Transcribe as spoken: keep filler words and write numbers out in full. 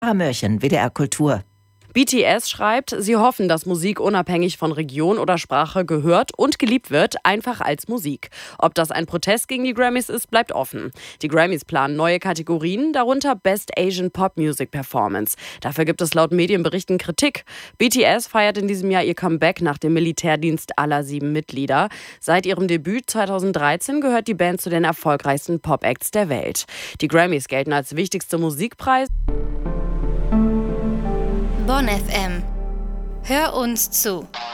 Mörchen, W D R Kultur. B T S schreibt, sie hoffen, dass Musik unabhängig von Region oder Sprache gehört und geliebt wird, einfach als Musik. Ob das ein Protest gegen die Grammys ist, bleibt offen. Die Grammys planen neue Kategorien, darunter Best Asian Pop Music Performance. Dafür gibt es laut Medienberichten Kritik. B T S feiert in diesem Jahr ihr Comeback nach dem Militärdienst aller sieben Mitglieder. Seit ihrem Debüt zweitausenddreizehn gehört die Band zu den erfolgreichsten Pop-Acts der Welt. Die Grammys gelten als wichtigste Musikpreise. Bonn F M. Hör uns zu.